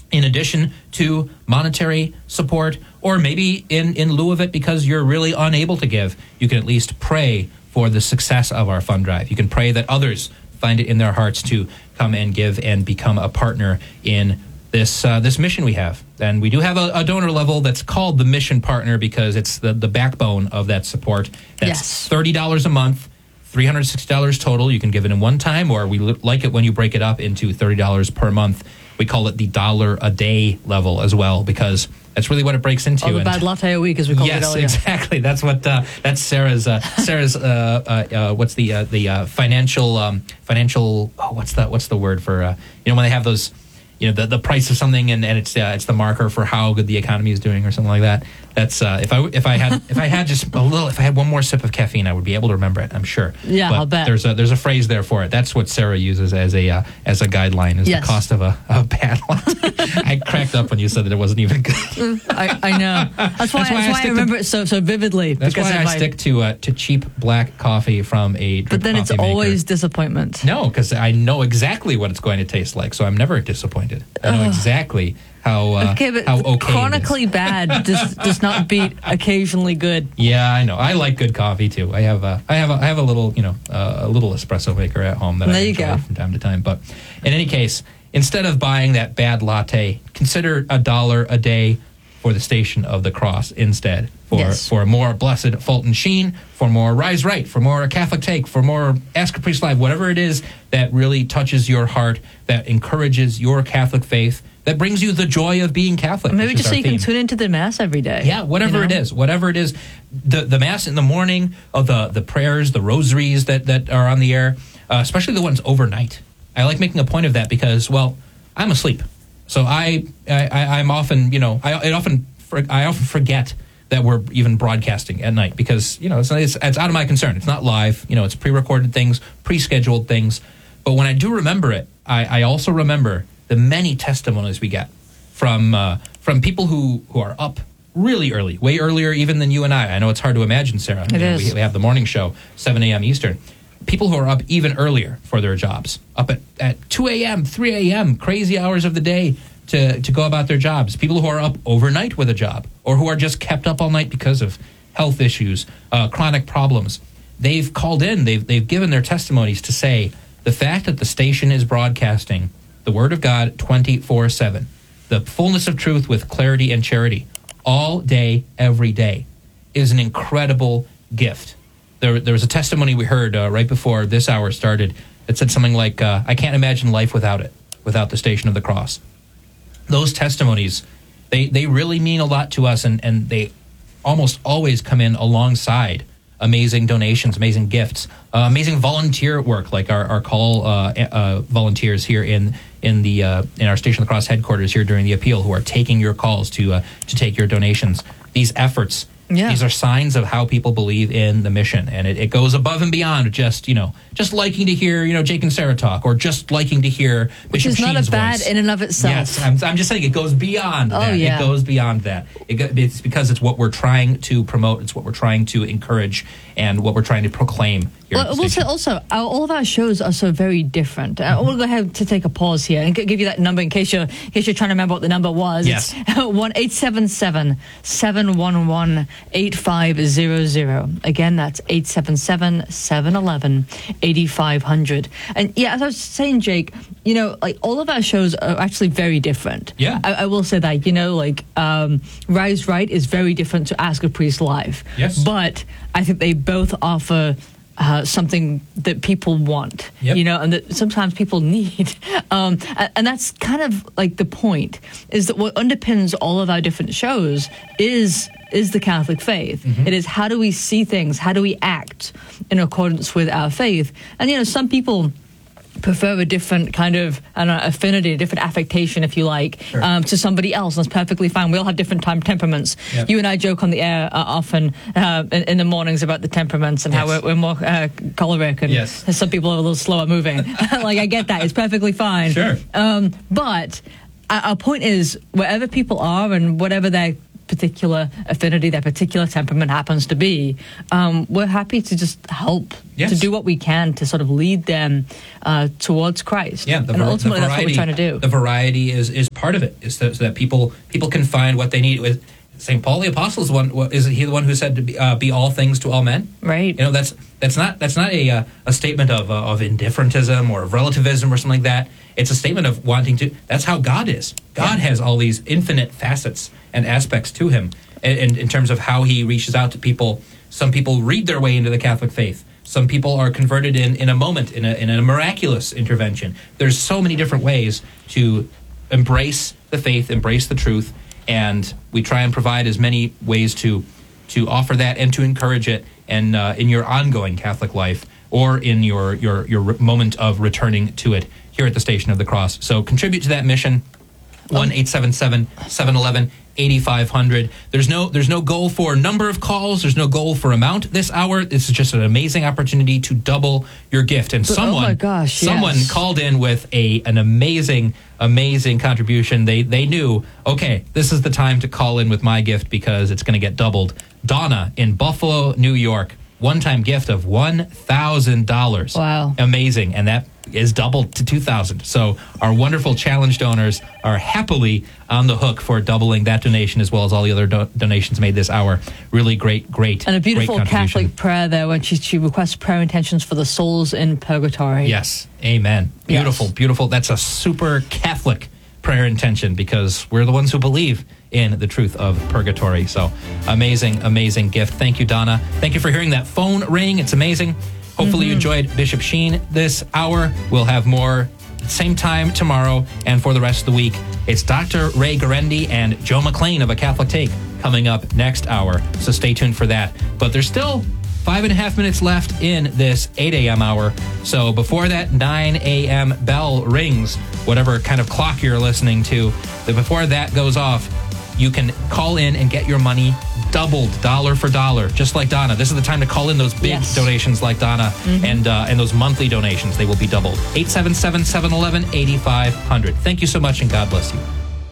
in addition to monetary support, or maybe in lieu of it because you're really unable to give, you can at least pray for the success of our fund drive. You can pray that others find it in their hearts to come and give and become a partner in this mission we have. And we do have a donor level that's called the Mission Partner because it's the backbone of that support. That's $30 a month, $360 total. You can give it in one time, or we like it when you break it up into $30 per month. We call it the $1 a day level as well, because that's really what it breaks into. Oh, the bad latte a week, as we call it earlier. Yes, exactly. That's what that's Sarah's what's the financial what's the word for when they have those, the price of something and it's the marker for how good the economy is doing or something like that. That's if I had one more sip of caffeine, I would be able to remember it, I'm sure. Yeah, but I'll bet. There's a phrase there for it. That's what Sarah uses as a guideline, is the cost of a bad latte. I cracked up when you said that it wasn't even good. I know. That's why I remember it so vividly. That's why I stick to cheap black coffee from a drip But then it's coffee maker. always disappointment. No, because I know exactly what it's going to taste like, so I'm never disappointed. I know exactly how okay chronically bad does not beat occasionally good. Yeah, I know. I like good coffee too. I have a little a little espresso maker at home that I enjoy from time to time. But in any case, instead of buying that bad latte, consider $1 a day for the Station of the Cross instead. For more Blessed Fulton Sheen, for more Rise Right, for more Catholic Take, for more Ask a Priest Live, whatever it is that really touches your heart, that encourages your Catholic faith, that brings you the joy of being Catholic. Maybe just so you can tune into the Mass every day. Yeah, whatever it is. The Mass in the morning, the prayers, the rosaries that are on the air, especially the ones overnight. I like making a point of that because, well, I'm asleep. So I'm often, I often forget that we're even broadcasting at night because, it's out of my concern. It's not live. It's pre-recorded things, pre-scheduled things. But when I do remember it, I also remember the many testimonies we get from people who are up really early, way earlier even than you and I. I know it's hard to imagine, Sarah. It is. We have the morning show, 7 a.m. Eastern. People who are up even earlier for their jobs, up at 2 a.m., 3 a.m., crazy hours of the day to go about their jobs. People who are up overnight with a job, or who are just kept up all night because of health issues, chronic problems. They've called in, they've given their testimonies to say the fact that the station is broadcasting the Word of God 24/7, the fullness of truth with clarity and charity, all day, every day, is an incredible gift. There was a testimony we heard right before this hour started that said something like, I can't imagine life without it, without the Station of the Cross. Those testimonies, they really mean a lot to us, and they almost always come in alongside amazing donations, amazing gifts, amazing volunteer work, like our call volunteers here in our Station of the Cross headquarters here during the appeal, who are taking your calls to take your donations. These efforts, these are signs of how people believe in the mission, and it goes above and beyond just liking to hear Jake and Sarah talk, or just liking to hear Bishop Sheen's voice. Which is not a bad in and of itself. Yes, I'm just saying it goes beyond that. Yeah. It goes beyond that. It's because it's what we're trying to promote, it's what we're trying to encourage, and what we're trying to proclaim here at the station. Also, all of our shows are so very different. We'll go ahead to take a pause here and give you that number in case you're trying to remember what the number was. Yes. It's 1-877-711-8500. Again, that's 877-711-8500. And as I was saying, Jake, all of our shows are actually very different. Yeah. I will say that, Rise Right is very different to Ask a Priest Live. Yes. But I think they both offer something that people want, and that sometimes people need. And that's kind of like the point, is that what underpins all of our different shows is the Catholic faith. Mm-hmm. It is, how do we see things? How do we act in accordance with our faith? And, some people prefer a different kind of affinity, a different affectation, if you like, sure, to somebody else. That's perfectly fine. We all have different temperaments. Yep. You and I joke on the air often in the mornings about the temperaments and how we're more choleric, and some people are a little slower moving. I get that. It's perfectly fine. Sure. But our point is, wherever people are and whatever their particular affinity, that particular temperament happens to be, we're happy to just help, to do what we can to sort of lead them towards Christ. Yeah, and ultimately that's what we're trying to do. The variety is part of it, is so that people can find what they need. With St. Paul the Apostle isn't he the one who said to be all things to all men? Right. You know, that's not a statement of indifferentism or of relativism or something like that. It's a statement of wanting to. That's how God is. God has all these infinite facets and aspects to him, and in terms of how he reaches out to people. Some people read their way into the Catholic faith. Some people are converted in a moment, in a miraculous intervention. There's so many different ways to embrace the faith, embrace the truth, and we try and provide as many ways to offer that and to encourage it, and in your ongoing Catholic life or in your moment of returning to it here at the Station of the Cross. So contribute to that mission. 1-877-711-8500. There's no goal for number of calls. There's no goal for amount this hour. This is just an amazing opportunity to double your gift. And someone called in with an amazing contribution. They knew, okay, this is the time to call in with my gift because it's going to get doubled. Donna in Buffalo, New York, one-time gift of $1,000. Wow. Amazing. And that is doubled to $2,000. So our wonderful challenge donors are happily on the hook for doubling that donation, as well as all the other donations made this hour. Really great. And a beautiful Catholic prayer there when she requests prayer intentions for the souls in purgatory. Yes. Amen. Beautiful. That's a super Catholic prayer intention because we're the ones who believe in the truth of purgatory. So amazing gift. Thank you, Donna. Thank you for hearing that phone ring. It's amazing. Hopefully you enjoyed Bishop Sheen this hour. We'll have more same time tomorrow and for the rest of the week. It's Dr. Ray Guarendi and Joe McLean of A Catholic Take coming up next hour. So stay tuned for that. But there's still 5.5 minutes left in this 8 a.m. hour. So before that 9 a.m. bell rings, whatever kind of clock you're listening to, before that goes off, you can call in and get your money doubled, dollar for dollar, just like Donna. This is the time to call in those big donations like Donna and those monthly donations. They will be doubled. 877-711-8500. Thank you so much, and God bless you.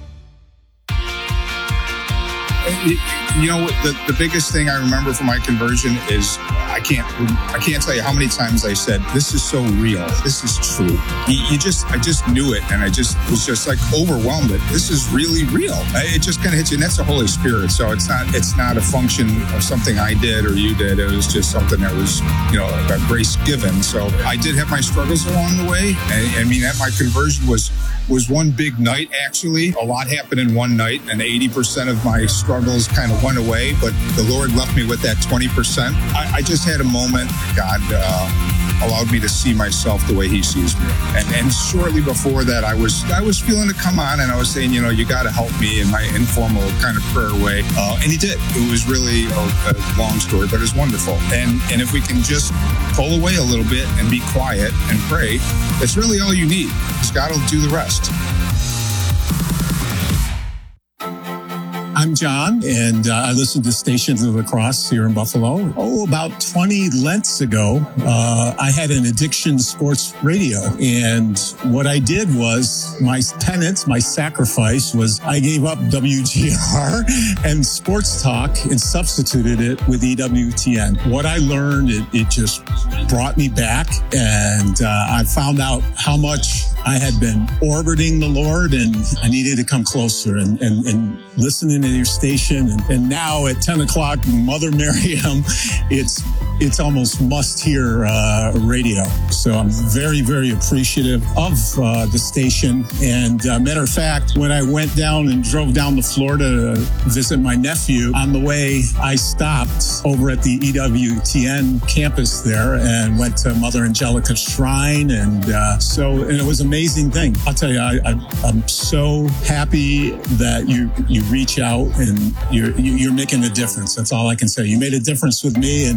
You know, the biggest thing I remember from my conversion is I can't tell you how many times I said, this is so real. This is true. I just knew it, and I just was just like overwhelmed that this is really real. It just kind of hits you, and that's the Holy Spirit. So it's not a function of something I did or you did. It was just something that was, a grace given. So I did have my struggles along the way. I mean, at my conversion was one big night, actually. A lot happened in one night, and 80% of my struggles kind of went away, but the Lord left me with that 20%. I just had a moment. God allowed me to see myself the way he sees me. And shortly before that, I was feeling to come on, and I was saying, you got to help me in my informal kind of prayer way. And he did. It was really a long story, but it's wonderful. And if we can just pull away a little bit and be quiet and pray, that's really all you need, because God will do the rest. I'm John, and I listen to Stations of the Cross here in Buffalo. About 20 Lents ago, I had an addiction sports radio. And what I did was, my penance, my sacrifice was I gave up WGR and sports talk and substituted it with EWTN. What I learned, it just brought me back. And I found out how much I had been orbiting the Lord, and I needed to come closer and listening to your station. And now at 10 o'clock, Mother Miriam, it's almost must-hear radio. So I'm very, very appreciative of the station. And matter of fact, when I went down and drove down to Florida to visit my nephew, on the way, I stopped over at the EWTN campus there and went to Mother Angelica's shrine. And it was an amazing thing. I'll tell you, I'm so happy that you reach out and you're making a difference. That's all I can say. You made a difference with me, and now I don't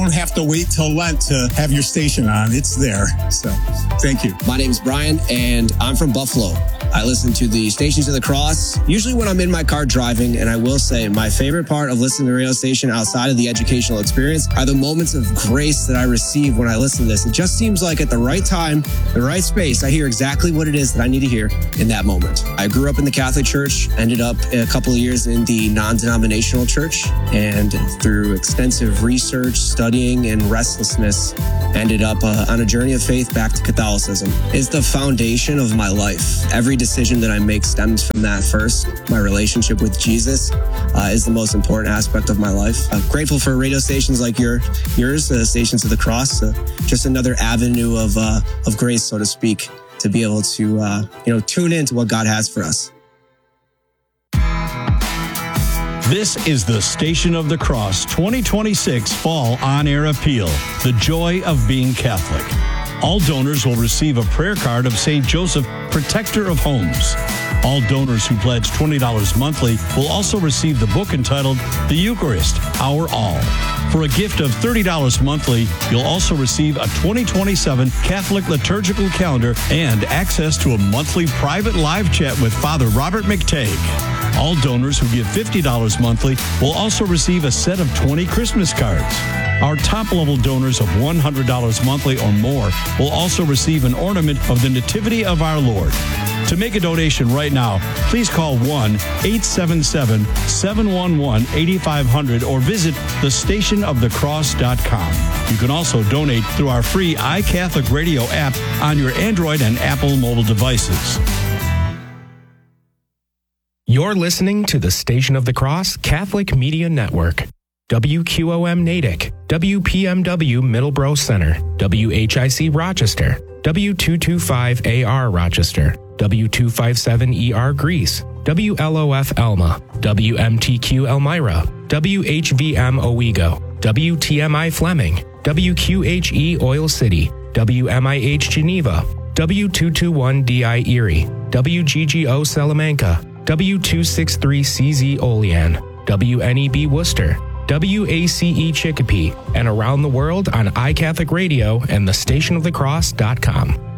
don't have to wait till Lent to have your station on. It's there. So thank you. My name's Brian, and I'm from Buffalo. I listen to the Stations of the Cross, usually when I'm in my car driving, and I will say my favorite part of listening to the radio station outside of the educational experience are the moments of grace that I receive when I listen to this. It just seems like at the right time, the right space, I hear exactly what it is that I need to hear in that moment. I grew up in the Catholic Church, ended up a couple of years in the non-denominational church, and through extensive research, studying, and restlessness, ended up on a journey of faith back to Catholicism. It's the foundation of my life. Every decision that I make stems from that first. My relationship with Jesus is the most important aspect of my life. I'm grateful for radio stations like yours, Stations of the Cross, just another avenue of grace, so to speak, to be able to tune into what God has for us. This is the Station of the Cross 2026 Fall On-Air Appeal, the joy of being Catholic. All donors will receive a prayer card of St. Joseph, Protector of Homes. All donors who pledge $20 monthly will also receive the book entitled The Eucharist, Our All. For a gift of $30 monthly, you'll also receive a 2027 Catholic liturgical calendar and access to a monthly private live chat with Father Robert McTagg. All donors who give $50 monthly will also receive a set of 20 Christmas cards. Our top-level donors of $100 monthly or more will also receive an ornament of the Nativity of our Lord. To make a donation right now, please call 1-877-711-8500 or visit thestationofthecross.com. You can also donate through our free iCatholic Radio app on your Android and Apple mobile devices. You're listening to the Station of the Cross Catholic Media Network. WQOM Natick, WPMW Middleborough Center, WHIC Rochester, W225AR Rochester, W257ER Greece, WLOF Elma, WMTQ Elmira, WHVM Owego, WTMI Fleming, WQHE Oil City, WMIH Geneva, W221DI Erie, WGGO Salamanca, W263CZ Olean, WNEB Worcester, WACE Chicopee, and around the world on iCatholic Radio and thestationofthecross.com.